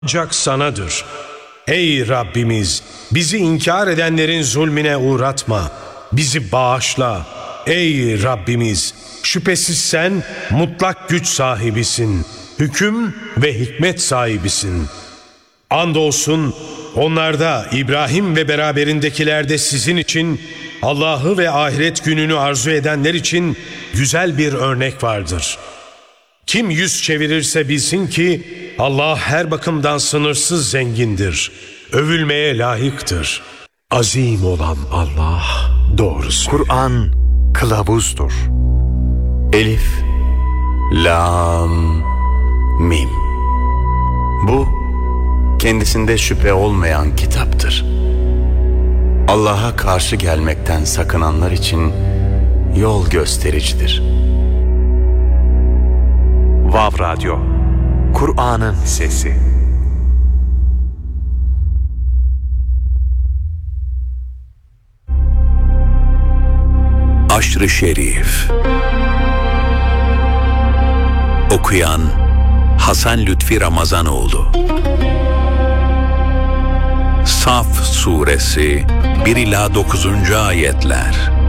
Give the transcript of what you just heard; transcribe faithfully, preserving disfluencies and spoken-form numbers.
ancak sanadır. Ey Rabbimiz, bizi inkar edenlerin zulmüne uğratma, bizi bağışla. Ey Rabbimiz, şüphesiz sen mutlak güç sahibisin, hüküm ve hikmet sahibisin. Andolsun onlarda, İbrahim ve beraberindekilerde sizin için, Allah'ı ve ahiret gününü arzu edenler için güzel bir örnek vardır. Kim yüz çevirirse bilsin ki Allah her bakımdan sınırsız zengindir, övülmeye layıktır. Azim olan Allah doğru söylüyor. Kur'an kılavuzdur. Elif, Lam, Mim. Bu kendisinde şüphe olmayan kitaptır. Allah'a karşı gelmekten sakınanlar için yol göstericidir. Vav Radyo, Kur'an'ın sesi. Aşr-ı Şerif. Okuyan Hasan Lütfi Ramazanoğlu. Saf Suresi bir ila dokuzuncu ayetler.